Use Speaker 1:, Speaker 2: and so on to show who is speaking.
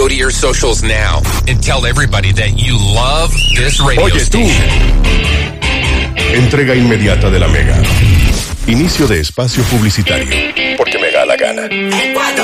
Speaker 1: to your socials now and tell everybody that you love this radio
Speaker 2: Oye, tú.
Speaker 1: station.
Speaker 2: Entrega inmediata de la Mega. Inicio de espacio publicitario. Porque me da la gana.